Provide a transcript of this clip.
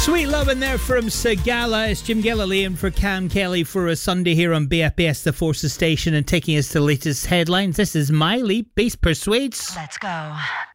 Sweet loving there from Sagala. It's Jim Gilliland for Cam Kelly for a Sunday here on BFBS, the Forces Station, and taking us to the latest headlines. This is Miley, Bass Persuades. Let's go.